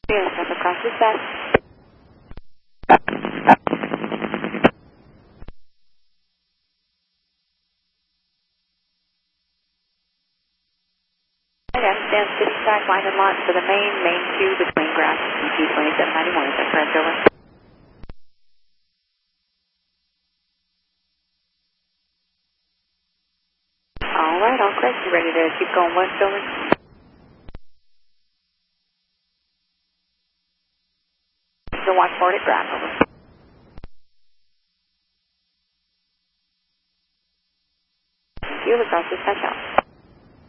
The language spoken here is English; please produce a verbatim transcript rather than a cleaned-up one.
Yes, I'm across the set. F stand city track line and launch for the main, main two between grass and C P twenty-seven ninety-one. Is that correct, over? All right, all correct. You ready to keep going west, over? So watch forward at grass, over. Thank you. Across the set out.